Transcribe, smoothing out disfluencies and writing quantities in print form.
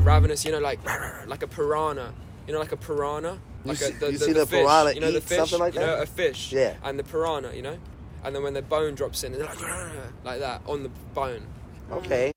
ravenous, you know, like a piranha. You know, like a piranha. Like you see the fish, piranha you know, the eat fish, something like you that? know, a fish. Yeah. And the piranha, you know? And then when the bone drops in, they're like that, on the bone. Okay.